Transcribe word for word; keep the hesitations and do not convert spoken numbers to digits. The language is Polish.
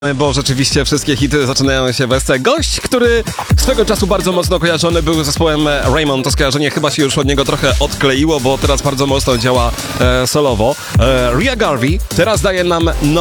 Bo rzeczywiście wszystkie hity zaczynają się w S C. Gość, który swego czasu bardzo mocno kojarzony był z zespołem Raymond. To skojarzenie chyba się już od niego trochę odkleiło, bo teraz bardzo mocno działa e, solowo. E, Ria Garvey teraz daje nam no